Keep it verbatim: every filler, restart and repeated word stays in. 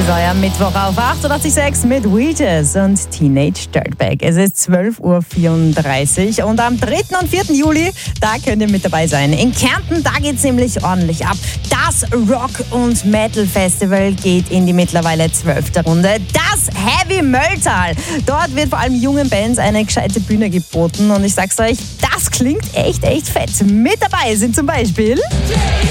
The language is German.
ist euer Mittwoch auf achtundachtzig Komma sechs mit Weeges und Teenage Dirtbag. Es ist zwölf Uhr vierunddreißig und am dritten und vierten Juli, da könnt ihr mit dabei sein. In Kärnten, da geht's nämlich ordentlich ab. Das Rock- und Metal-Festival geht in die mittlerweile zwölfte Runde. Das Heavy Mölltal. Dort wird vor allem jungen Bands eine gescheite Bühne geboten und ich sag's euch, das klingt echt, echt fett. Mit dabei sind zum Beispiel...